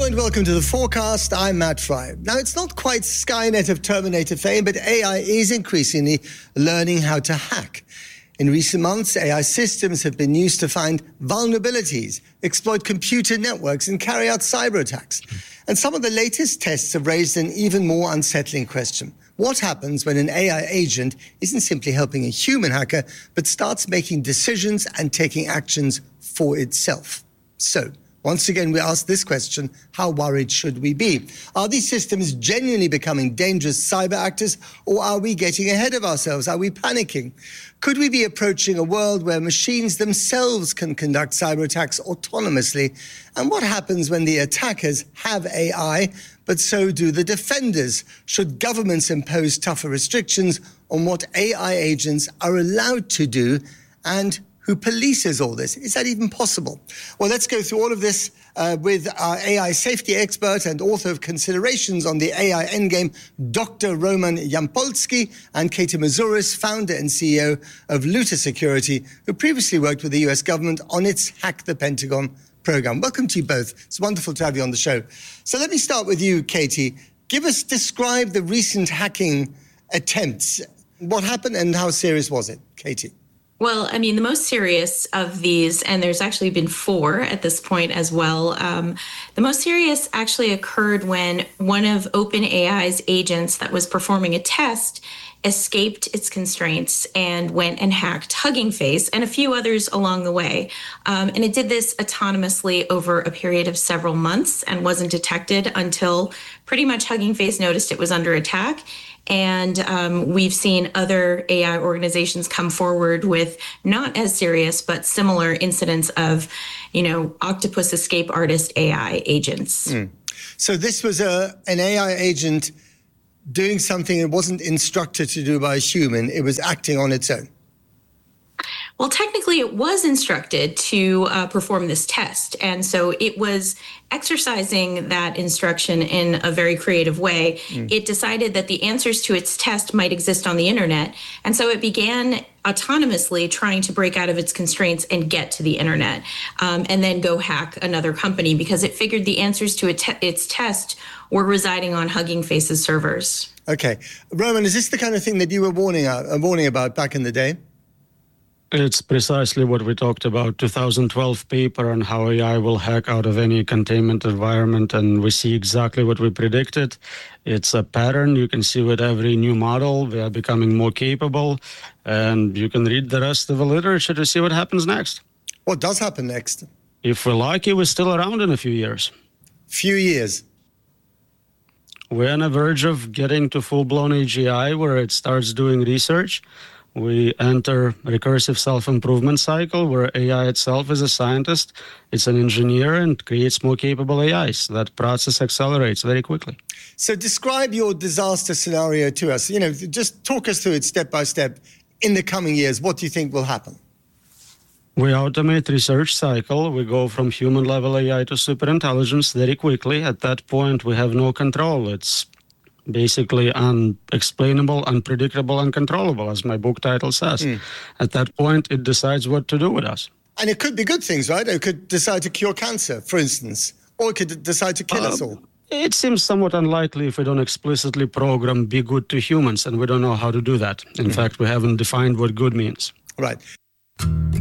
Hello and welcome to The Forecast. I'm Matt Fry. Now, it's not quite Skynet of Terminator fame, but AI is increasingly learning how to hack. In recent months, AI systems have been used to find vulnerabilities, exploit computer networks, and carry out cyber attacks. And some of the latest tests have raised an even more unsettling question. What happens when an AI agent isn't simply helping a human hacker, but starts making decisions and taking actions for itself? So, once again, we ask this question: how worried should we be? Are these systems genuinely becoming dangerous cyber actors, or are we getting ahead of ourselves? Are we panicking? Could we be approaching a world where machines themselves can conduct cyber attacks autonomously? And what happens when the attackers have AI, but so do the defenders? Should governments impose tougher restrictions on what AI agents are allowed to do? And who polices all this? Is that even possible? Well, let's go through all of this with our AI safety expert and author of Considerations on the AI Endgame, Dr. Roman Yampolsky, and Katie Moussouris, founder and CEO of Looter Security, who previously worked with the US government on its Hack the Pentagon program. Welcome to you both. It's wonderful to have you on the show. So let me start with you, Katie. Describe the recent hacking attempts. What happened and how serious was it? Katie. Well, I mean, the most serious of these, and there's actually been 4 at this point as well, the most serious actually occurred when one of OpenAI's agents that was performing a test escaped its constraints and went and hacked Hugging Face and a few others along the way. And it did this autonomously over a period of several months and wasn't detected until pretty much Hugging Face noticed it was under attack. And we've seen other AI organizations come forward with not as serious, but similar incidents of, octopus escape artist AI agents. So this was an AI agent doing something it wasn't instructed to do by a human. It was acting on its own. Well, technically, it was instructed to perform this test. And so it was exercising that instruction in a very creative way. It decided that the answers to its test might exist on the internet. And so it began autonomously trying to break out of its constraints and get to the internet, and then go hack another company because it figured the answers to its test were residing on Hugging Face's servers. Okay. Roman, is this the kind of thing that you were warning about back in the day? It's precisely what we talked about, 2012 paper on how AI will hack out of any containment environment, and we see exactly what we predicted. It's a pattern you can see with every new model. We are becoming more capable, and you can read the rest of the literature to see what happens next. What does happen next? If we're lucky, we're still around in a few years. Few years? We're on the verge of getting to full-blown AGI, where it starts doing research. We enter recursive self-improvement cycle where AI itself is a scientist, it's an engineer, and creates more capable AIs. That process accelerates very quickly. So describe your disaster scenario to us. Just talk us through it step by step. In the coming years, what do you think will happen? We automate research cycle. We go from human-level AI to superintelligence very quickly. At that point, we have no control. It's basically unexplainable, unpredictable, uncontrollable, as my book title says. At that point, it decides what to do with us. And it could be good things, right? It could decide to cure cancer, for instance, or it could decide to kill us all. It seems somewhat unlikely if we don't explicitly program be good to humans, and we don't know how to do that. In fact, we haven't defined what good means. Right.